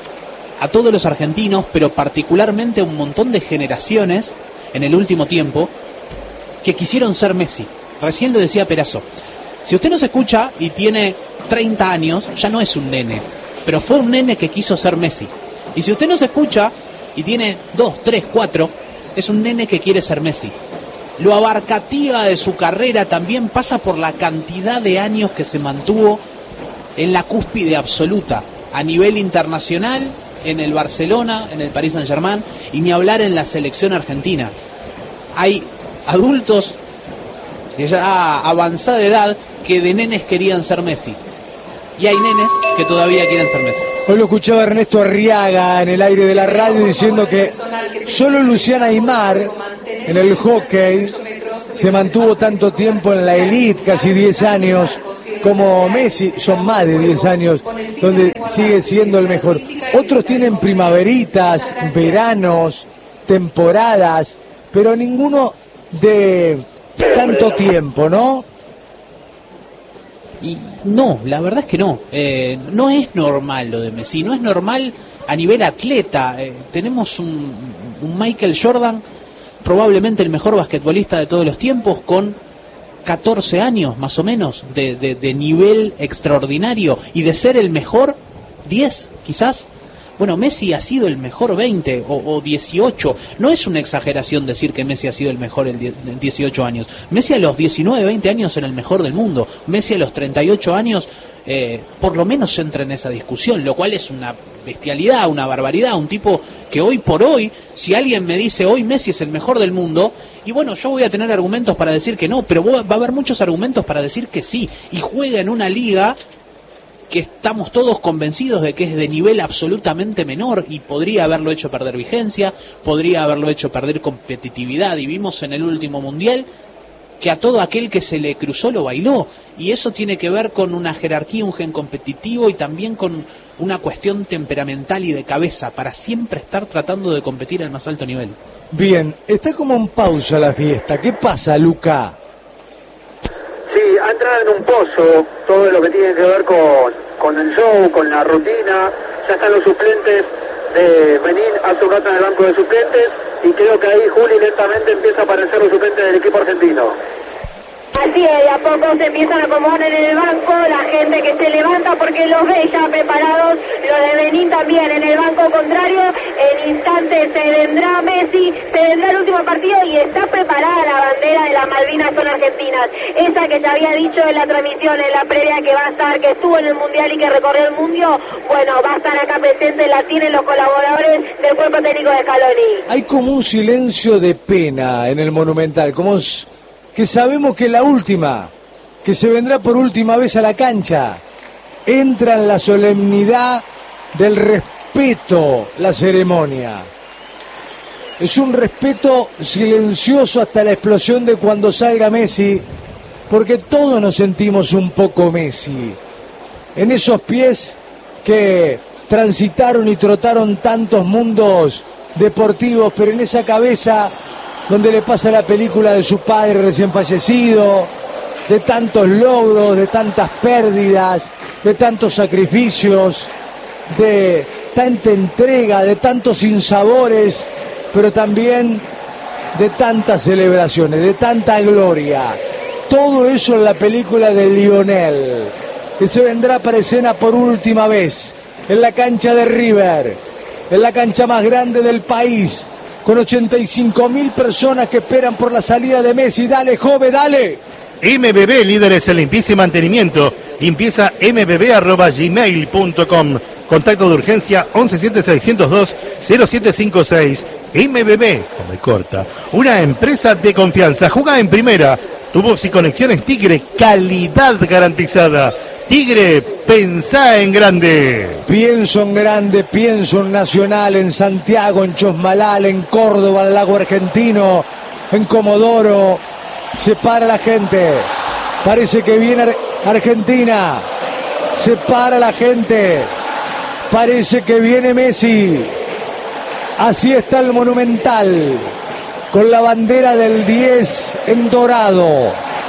Speaker 1: a todos los argentinos, pero particularmente a un montón de generaciones en el último tiempo que quisieron ser Messi. Recién lo decía Perazo. Si usted nos escucha y tiene treinta años, ya no es un nene, pero fue un nene que quiso ser Messi. Y si usted nos escucha y tiene dos, tres, cuatro, es un nene que quiere ser Messi. Lo abarcativa de su carrera también pasa por la cantidad de años que se mantuvo en la cúspide absoluta, a nivel internacional, en el Barcelona, en el Paris Saint-Germain, y ni hablar en la selección argentina. Hay adultos de ya avanzada edad que de nenes querían ser Messi. y hay nenes que todavía quieren ser Messi.
Speaker 2: Hoy lo escuchaba Ernesto Arriaga en el aire de la radio diciendo que solo Luciana Aymar en el hockey se mantuvo tanto tiempo en la elite, casi diez años, como Messi, son más de diez años, donde sigue siendo el mejor. Otros tienen primaveritas, veranos, temporadas, pero ninguno de tanto tiempo, ¿no?
Speaker 1: Y no, la verdad es que no. Eh, no es normal lo de Messi, no es normal a nivel atleta. Eh, tenemos un, un Michael Jordan, probablemente el mejor basquetbolista de todos los tiempos, con catorce años más o menos de, de, de nivel extraordinario, y de ser el mejor diez quizás. Bueno, Messi ha sido el mejor veinte o, o dieciocho. No es una exageración decir que Messi ha sido el mejor en dieciocho años. Messi a los diecinueve, veinte años era el mejor del mundo. Messi a los treinta y ocho años, eh, por lo menos entra en esa discusión, lo cual es una bestialidad, una barbaridad. Un tipo que hoy por hoy, si alguien me dice hoy Messi es el mejor del mundo, y bueno, yo voy a tener argumentos para decir que no, pero va a haber muchos argumentos para decir que sí. Y juega en una liga que estamos todos convencidos de que es de nivel absolutamente menor, y podría haberlo hecho perder vigencia, podría haberlo hecho perder competitividad, y vimos en el último mundial que a todo aquel que se le cruzó lo bailó, y eso tiene que ver con una jerarquía, un gen competitivo, y también con una cuestión temperamental y de cabeza, para siempre estar tratando de competir al más alto nivel.
Speaker 2: Bien, está como en pausa la fiesta. ¿Qué pasa, Luca?
Speaker 4: Sí, ha entrado en un pozo todo lo que tiene que ver con, con el show, con la rutina. Ya están los suplentes de Benín hace un rato en el banco de suplentes, y creo que ahí Juli lentamente empieza a aparecer los suplentes del equipo argentino.
Speaker 3: Así es, de a poco se empiezan a acomodar en el banco, la gente que se levanta porque los ve ya preparados, los de Benín también en el banco contrario. En instantes se vendrá Messi, se vendrá el último partido, y está preparada la bandera de las Malvinas son argentinas, esa que se había dicho en la transmisión, en la previa, que va a estar, que estuvo en el Mundial y que recorrió el mundo. Bueno, va a estar acá presente, la tienen los colaboradores del cuerpo técnico de Scaloni.
Speaker 2: Hay como un silencio de pena en el Monumental, como es que sabemos que la última, que se vendrá por última vez a la cancha. Entra en la solemnidad del respeto la ceremonia. Es un respeto silencioso hasta la explosión de cuando salga Messi, porque todos nos sentimos un poco Messi. En esos pies que transitaron y trotaron tantos mundos deportivos, pero en esa cabeza donde le pasa la película de su padre recién fallecido, de tantos logros, de tantas pérdidas, de tantos sacrificios, de tanta entrega, de tantos sinsabores, pero también de tantas celebraciones, de tanta gloria. Todo eso en la película de Lionel, que se vendrá para escena por última vez en la cancha de River, en la cancha más grande del país, con ochenta y cinco mil personas que esperan por la salida de Messi. Dale, joven, dale.
Speaker 5: M B B, líderes en limpieza y mantenimiento. Limpieza m b b arroba gmail punto com. Contacto de urgencia once siete seiscientos dos cero siete cinco seis. M B B, come corta, una empresa de confianza. Juega en primera. Tubos y conexiones Tigre, calidad garantizada. Tigre, pensá en grande.
Speaker 2: Pienso en grande, pienso en Nacional, en Santiago, en Chosmalal, en Córdoba, en Lago Argentino, en Comodoro. Se para la gente. Parece que viene Ar- Argentina. Se para la gente. Parece que viene Messi. Así está el Monumental, con la bandera del diez en dorado.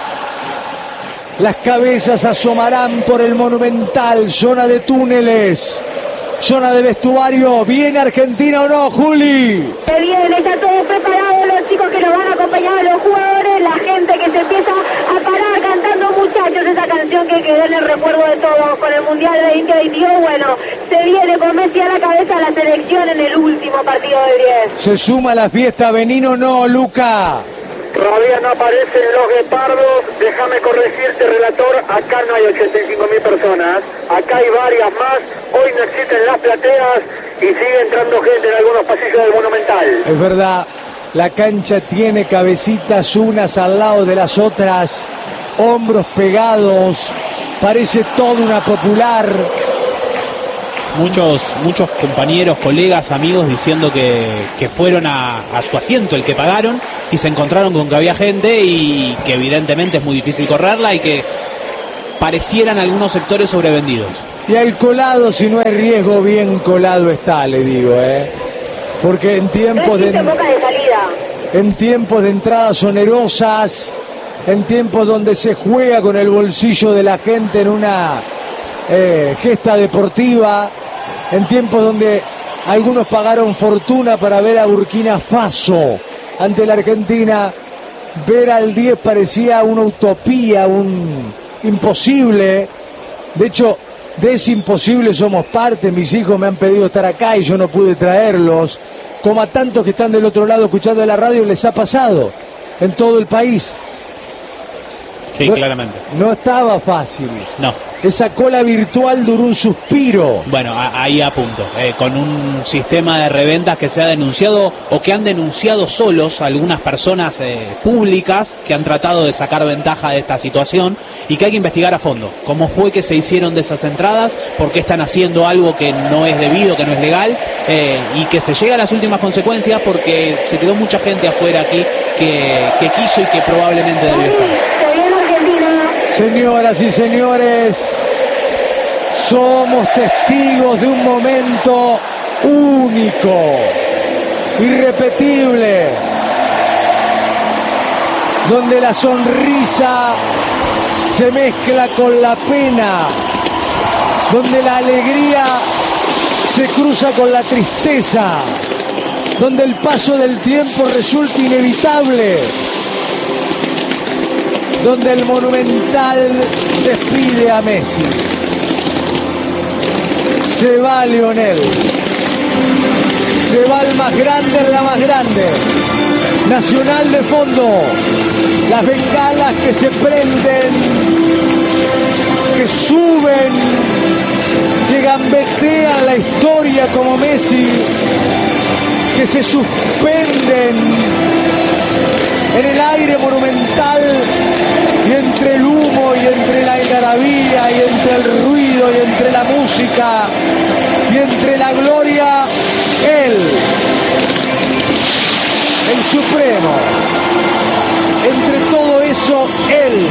Speaker 2: Las cabezas asomarán por el Monumental, zona de túneles, zona de vestuario. ¿Viene Argentina o no, Juli?
Speaker 3: Se viene, ya todos preparados, los chicos que nos van a acompañar, los jugadores, la gente que se empieza a parar cantando, muchachos, esa canción que quedó en el recuerdo de todos con el Mundial veinte veintidós. Bueno, se viene con Messi a la cabeza la selección en el último partido de diez.
Speaker 2: ¿Se suma a la fiesta Benín o no, Luca?
Speaker 4: Todavía no aparecen los guepardos. Déjame corregirte, relator, acá no hay ochenta y cinco mil personas, acá hay varias más. Hoy no existen las plateas y sigue entrando gente en algunos pasillos del Monumental.
Speaker 2: Es verdad, la cancha tiene cabecitas unas al lado de las otras, hombros pegados, parece toda una Popular.
Speaker 1: Muchos, muchos compañeros, colegas, amigos diciendo que, que fueron a, a su asiento el que pagaron y se encontraron con que había gente y que evidentemente es muy difícil correrla y que parecieran algunos sectores sobrevendidos.
Speaker 2: Y al colado, si no hay riesgo, bien colado está, le digo, ¿eh? Porque en tiempos de, en tiempos de entradas onerosas, en tiempos donde se juega con el bolsillo de la gente en una eh, gesta deportiva, en tiempos donde algunos pagaron fortuna para ver a Burkina Faso ante la Argentina, ver al diez parecía una utopía, un imposible. De hecho, de ese imposible somos parte. Mis hijos me han pedido estar acá y yo no pude traerlos, como a tantos que están del otro lado escuchando la radio les ha pasado en todo el país.
Speaker 1: Sí,
Speaker 2: no,
Speaker 1: claramente.
Speaker 2: No estaba fácil.
Speaker 1: No.
Speaker 2: Esa cola virtual duró un suspiro.
Speaker 1: Bueno, a, ahí a punto. Eh, con un sistema de reventas que se ha denunciado o que han denunciado solos algunas personas eh, públicas que han tratado de sacar ventaja de esta situación y que hay que investigar a fondo. ¿Cómo fue que se hicieron de esas entradas? ¿Por qué están haciendo algo que no es debido, que no es legal? Eh, y que se llega a las últimas consecuencias porque se quedó mucha gente afuera aquí que, que quiso y que probablemente debió estar.
Speaker 2: Señoras y señores, somos testigos de un momento único, irrepetible, donde la sonrisa se mezcla con la pena, donde la alegría se cruza con la tristeza, donde el paso del tiempo resulta inevitable, donde el Monumental despide a Messi. Se va Lionel. Se va el más grande en la más grande. Nacional de fondo. Las bengalas que se prenden, que suben, que gambetean la historia como Messi, que se suspenden en el aire monumental y entre el humo y entre la algarabía y entre el ruido y entre la música y entre la gloria, él, el supremo. Entre todo eso, él,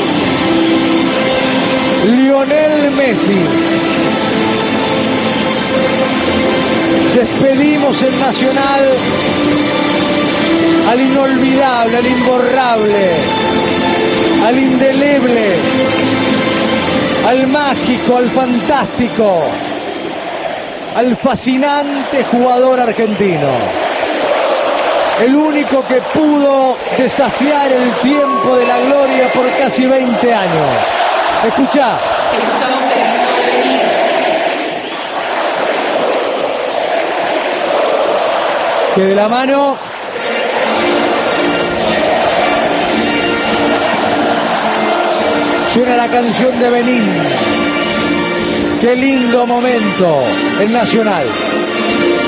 Speaker 2: Lionel Messi. Despedimos el Nacional al inolvidable, al imborrable, al indeleble, al mágico, al fantástico, al fascinante jugador argentino. El único que pudo desafiar el tiempo de la gloria por casi veinte años. Escuchá.
Speaker 9: Escuchamos el himno de Benín.
Speaker 2: Que de la mano suena la canción de Benín. Qué lindo momento en Nacional.